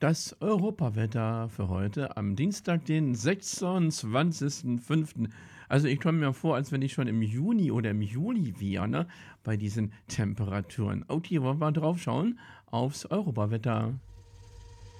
Das Europawetter für heute am Dienstag, den 26.05. Also ich komme mir vor, als wenn ich schon im Juni oder im Juli wäre, ne, bei diesen Temperaturen. Okay, wollen wir mal drauf schauen aufs Europawetter.